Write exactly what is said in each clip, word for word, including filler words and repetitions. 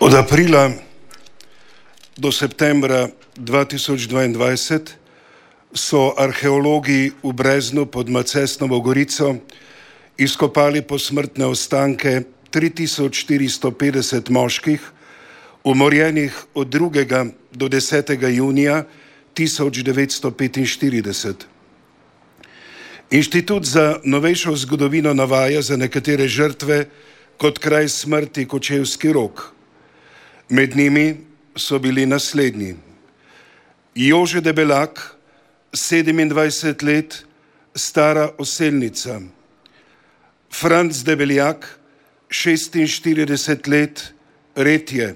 Od aprila do septembra dva tisoč dvaindvajset so arheologi v Breznu pod Macesnovo gorico izkopali posmrtne ostanke tri tisoč štiristo petdeset moških, umorjenih od drugega do desetega junija tisoč devetsto petinštirideset. Inštitut za novejšo zgodovino navaja za nekatere žrtve kot kraj smrti Kočevski Rog. Med njimi so bili naslednji: Jože Debelak, sedemindvajset let, stara Oselnica; Franc Debeljak, šestinštirideset let, Retje;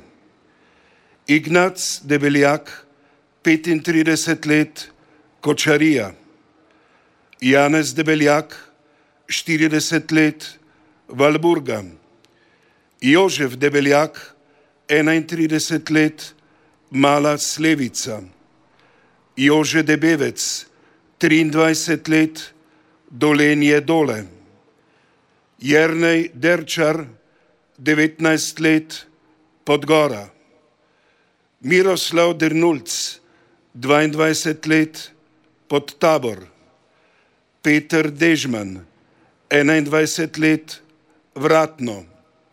Ignac Debeljak, petintrideset let, Kočarija; Janez Debeljak, štirideset let, Valburga; Jožef Debeljak, enaintrideset let, Mala Slevica; Jože Debevec, triindvajset let, Dolenje Dole; Jernej Derčar, devetnajst let, Podgora; Miroslav Dernulc, dvaindvajset let, Podtabor; Peter Dežman, enaindvajset let, Vratno;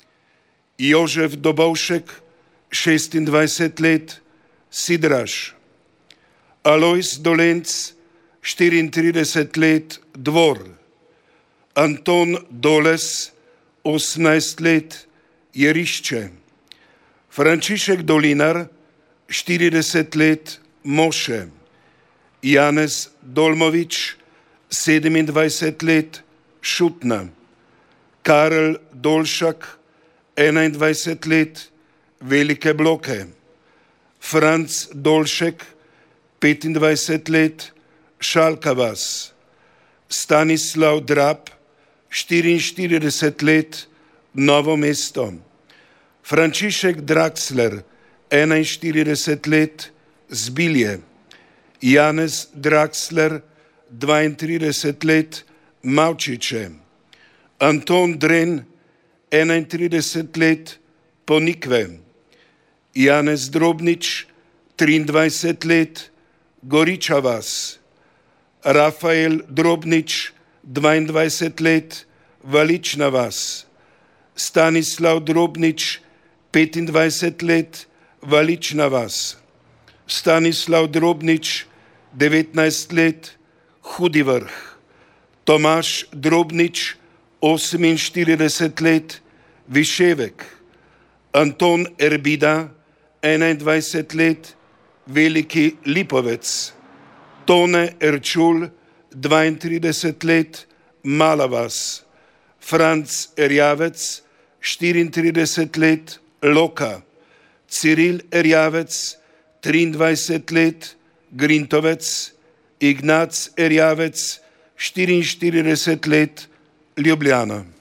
Jožef Dobovšek, šestindvajset let, Sidraž; Alojz Dolenc, štiriintrideset let, Dvor; Anton Doles, osemnajst let, Jerišče; Frančišek Dolinar, štirideset let, Moše; Janez Dolmovič, sedemindvajset let, Šutna; Karel Dolšak, enaindvajset let, Velike Bloke; Franc Dolšek, petindvajset let, Šalka vas; Stanislav Drab, štiriinštirideset let, Novo mesto; Frančišek Draksler, enainštirideset let, Zbilje; Janez Draksler, dvaintrideset let, Mavčiče; Anton Dren, enaintrideset let, Ponikve; Janez Drobnič, triindvajset let, Goriča vas; Rafael Drobnič, dvaindvajset let, Valična vas; Stanislav Drobnič, petindvajset let, Valična vas; Stanislav Drobnič, devetnajst let, Hudi Vrh; Tomaž Drobnič, oseminštirideset let, Viševek; Anton Erbida, enaindvajset let, Veliki Lipovec; Tone Erčul, dvaintrideset let, Mala vas; Franc Erjavec, štiriintrideset let, Loka; Ciril Erjavec, triindvajset let, Grintovec; Ignac Erjavec, štiriinštirideset let, Ljubljana.